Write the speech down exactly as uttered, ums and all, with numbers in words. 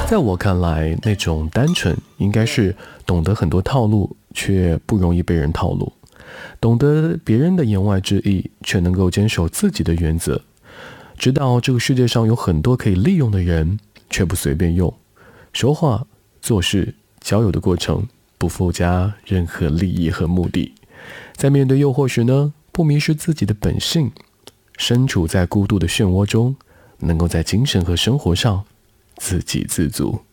在我看来，那种单纯应该是懂得很多套路，却不容易被人套路，懂得别人的言外之意，却能够坚守自己的原则，知道这个世界上有很多可以利用的人，却不随便用，说话做事交友的过程不附加任何利益和目的，在面对诱惑时呢，不迷失自己的本性，身处在孤独的漩涡中，能够在精神和生活上自给自足。